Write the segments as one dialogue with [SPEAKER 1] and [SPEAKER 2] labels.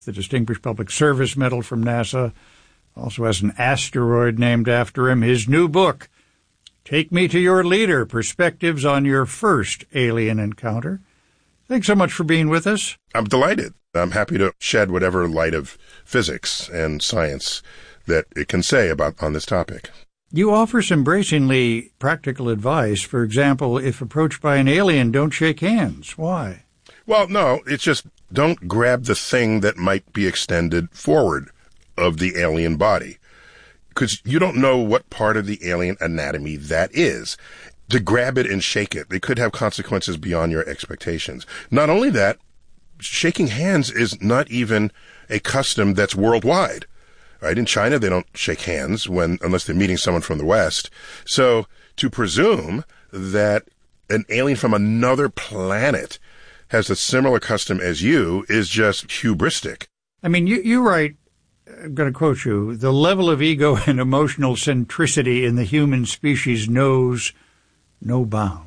[SPEAKER 1] the Distinguished Public Service Medal from NASA, also has an asteroid named after him. His new book, Take Me to Your Leader, Perspectives on Your First Alien Encounter. Thanks so much for being with us.
[SPEAKER 2] I'm delighted. I'm happy to shed whatever light of physics and science that it can say on this topic.
[SPEAKER 1] You offer some bracingly practical advice. For example, if approached by an alien, don't shake hands. Why?
[SPEAKER 2] Well, no, it's just don't grab the thing that might be extended forward of the alien body, because you don't know what part of the alien anatomy that is. To grab it and shake it, it could have consequences beyond your expectations. Not only that, shaking hands is not even a custom that's worldwide. Right? In China, they don't shake hands unless they're meeting someone from the West. So to presume that an alien from another planet has a similar custom as you is just hubristic.
[SPEAKER 1] I mean, you write, I'm going to quote you, the level of ego and emotional centricity in the human species knows no bounds.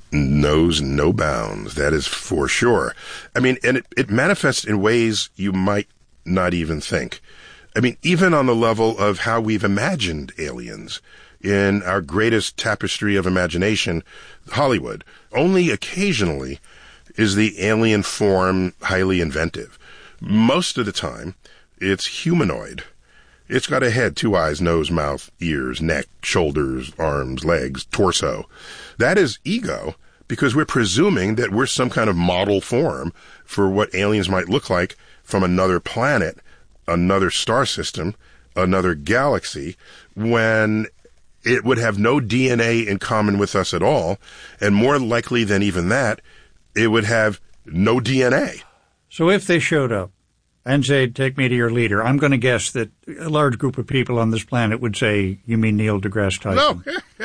[SPEAKER 2] Knows no bounds. That is for sure. I mean, and it manifests in ways you might not even think. I mean, even on the level of how we've imagined aliens in our greatest tapestry of imagination, Hollywood, only occasionally is the alien form highly inventive. Most of the time, it's humanoid. It's got a head, 2 eyes, nose, mouth, ears, neck, shoulders, arms, legs, torso. That is ego, because we're presuming that we're some kind of model form for what aliens might look like from another planet, another star system, another galaxy, when it would have no DNA in common with us at all, and more likely than even that, it would have no DNA.
[SPEAKER 1] So if they showed up and said, take me to your leader, I'm going to guess that a large group of people on this planet would say, you mean Neil deGrasse Tyson?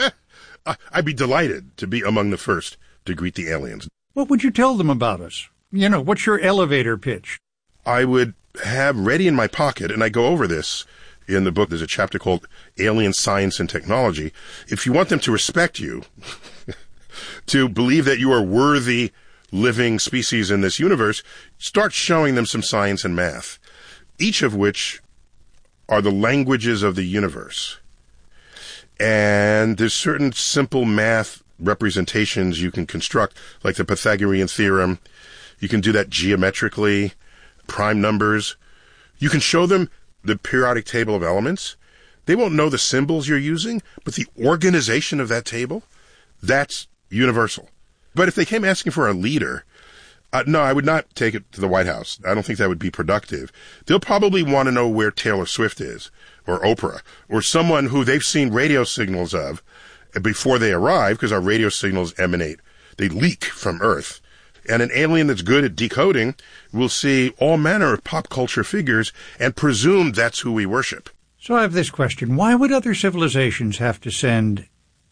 [SPEAKER 2] No, I'd be delighted to be among the first to greet the aliens.
[SPEAKER 1] What would you tell them about us? You know, what's your elevator pitch?
[SPEAKER 2] I would have ready in my pocket, and I go over this in the book. There's a chapter called Alien Science and Technology. If you want them to respect you, to believe that you are worthy living species in this universe, start showing them some science and math, each of which are the languages of the universe. And there's certain simple math representations you can construct, like the Pythagorean theorem. You can do that geometrically, prime numbers. You can show them the periodic table of elements. They won't know the symbols you're using, but the organization of that table, that's universal. But if they came asking for a leader, no, I would not take it to the White House. I don't think that would be productive. They'll probably want to know where Taylor Swift is, or Oprah, or someone who they've seen radio signals of before they arrive, because our radio signals they leak from Earth. And an alien that's good at decoding will see all manner of pop culture figures and presume that's who we worship.
[SPEAKER 1] So I have this question. Why would other civilizations have to send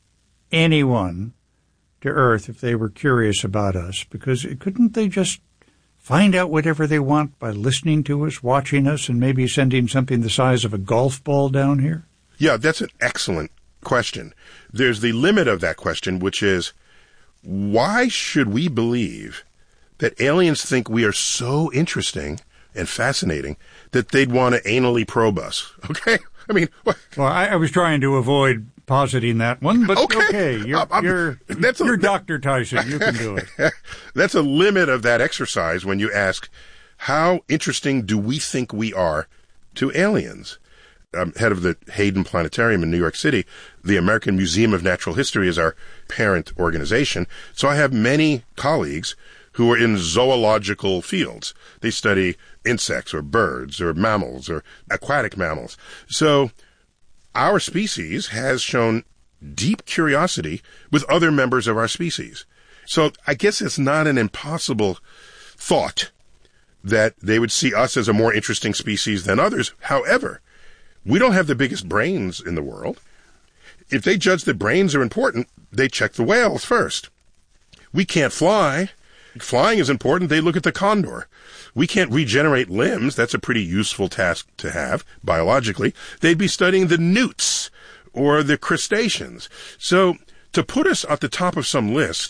[SPEAKER 1] anyone to Earth if they were curious about us? Because couldn't they just find out whatever they want by listening to us, watching us, and maybe sending something the size of a golf ball down here?
[SPEAKER 2] Yeah, that's an excellent question. There's the limit of that question, which is, why should we believe that aliens think we are so interesting and fascinating that they'd want to anally probe us? Okay? I mean, what?
[SPEAKER 1] Well, I was trying to avoid positing that one, but okay. You're Dr. Tyson. You can do it.
[SPEAKER 2] That's a limit of that exercise when you ask, how interesting do we think we are to aliens? I'm head of the Hayden Planetarium in New York City. The American Museum of Natural History is our parent organization. So I have many colleagues who are in zoological fields. They study insects or birds or mammals or aquatic mammals. So our species has shown deep curiosity with other members of our species. So I guess it's not an impossible thought that they would see us as a more interesting species than others. However, we don't have the biggest brains in the world. If they judge that brains are important, they check the whales first. We can't fly. Flying is important. They look at the condor. We can't regenerate limbs. That's a pretty useful task to have biologically. They'd be studying the newts or the crustaceans. So to put us at the top of some list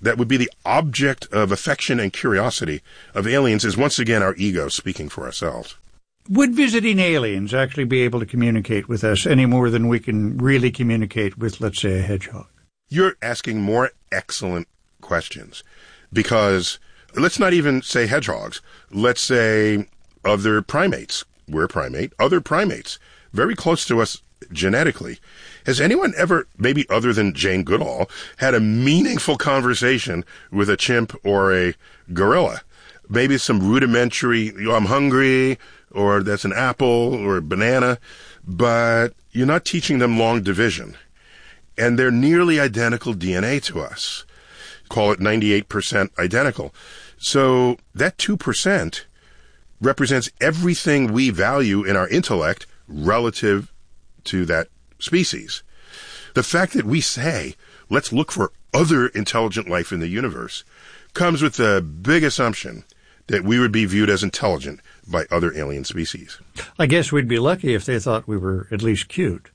[SPEAKER 2] that would be the object of affection and curiosity of aliens is once again our ego speaking for ourselves.
[SPEAKER 1] Would visiting aliens actually be able to communicate with us any more than we can really communicate with, let's say, a hedgehog?
[SPEAKER 2] You're asking more excellent questions, because let's not even say hedgehogs. Let's say other primates. We're a primate. Other primates, very close to us genetically. Has anyone ever, maybe other than Jane Goodall, had a meaningful conversation with a chimp or a gorilla? Maybe some rudimentary, I'm hungry, or that's an apple or a banana, but you're not teaching them long division. And they're nearly identical DNA to us. Call it 98% identical. So that 2% represents everything we value in our intellect relative to that species. The fact that we say, let's look for other intelligent life in the universe, comes with the big assumption that we would be viewed as intelligent by other alien species.
[SPEAKER 1] I guess we'd be lucky if they thought we were at least cute.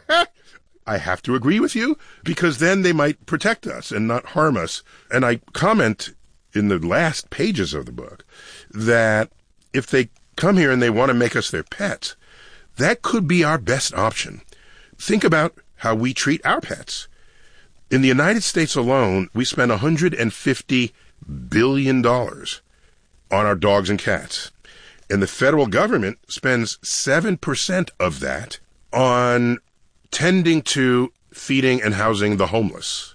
[SPEAKER 2] I have to agree with you, because then they might protect us and not harm us. And I comment in the last pages of the book that if they come here and they want to make us their pets, that could be our best option. Think about how we treat our pets. In the United States alone, we spend $150 billion on our dogs and cats. And the federal government spends 7% of that on tending to feeding and housing the homeless.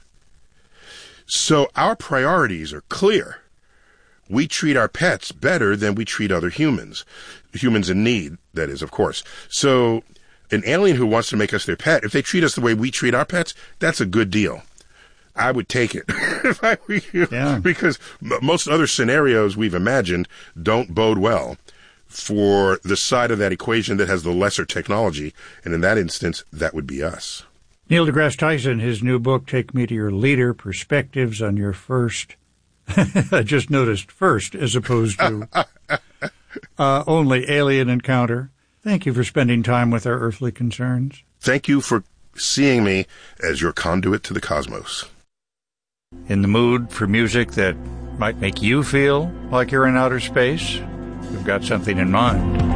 [SPEAKER 2] So our priorities are clear. We treat our pets better than we treat other humans. Humans in need, that is, of course. So an alien who wants to make us their pet, if they treat us the way we treat our pets, that's a good deal. I would take it. If I were you. Yeah. Because most other scenarios we've imagined don't bode well for the side of that equation that has the lesser technology. And in that instance, that would be us.
[SPEAKER 1] Neil deGrasse Tyson, his new book, Take Me to Your Leader, Perspectives on Your First, I just noticed first as opposed to only alien encounter. Thank you for spending time with our earthly concerns.
[SPEAKER 2] Thank you for seeing me as your conduit to the cosmos.
[SPEAKER 1] In the mood for music that might make you feel like you're in outer space? We've got something in mind.